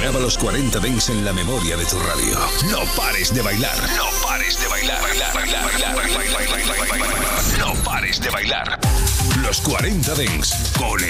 Graba los 40 Dents en la memoria de tu radio. No pares de bailar. No pares de bailar. No pares de bailar. Los 40 Dents con